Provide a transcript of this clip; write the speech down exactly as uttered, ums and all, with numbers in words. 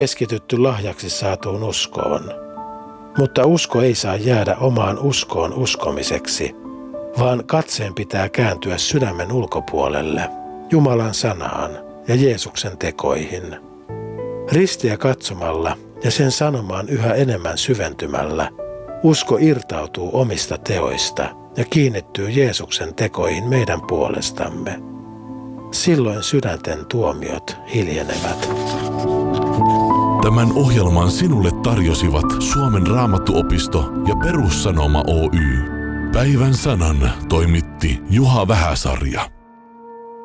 keskitytty lahjaksi saatuun uskoon. Mutta usko ei saa jäädä omaan uskoon uskomiseksi, vaan katseen pitää kääntyä sydämen ulkopuolelle, Jumalan sanaan ja Jeesuksen tekoihin. Ristiä katsomalla ja sen sanomaan yhä enemmän syventymällä, usko irtautuu omista teoista ja kiinnittyy Jeesuksen tekoihin meidän puolestamme. Silloin sydänten tuomiot hiljenevät. Tämän ohjelman sinulle tarjosivat Suomen Raamattuopisto ja Perussanoma Oy. Päivän sanan toimitti Juha Vähäsarja.